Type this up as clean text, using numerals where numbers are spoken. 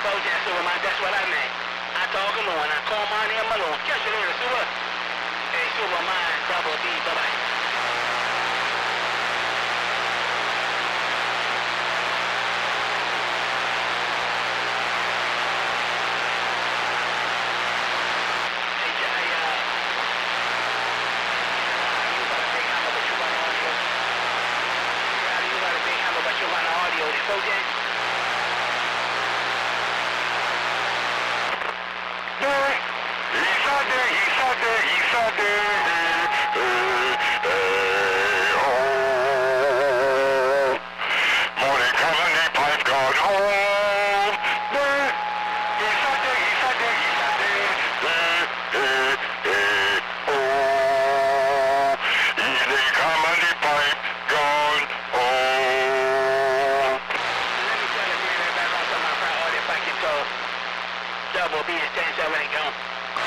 Bojack, so that's what I meant. I talk him on. I call my name Malone. Catch you later, super. Hey, super mine, double B, bye-bye. Double B is 10-7 and go.